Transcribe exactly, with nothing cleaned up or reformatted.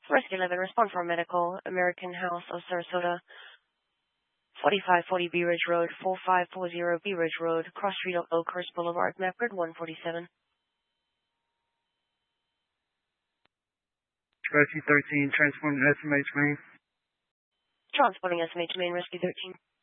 Rescue eleven, respond for medical, American House of Sarasota, forty-five forty Bee Ridge Road, forty-five forty Bee Ridge Road, Cross Street, Oakhurst Boulevard, map grid one forty-seven. Rescue thirteen, transporting S M H main. Transporting S M H main, Rescue thirteen.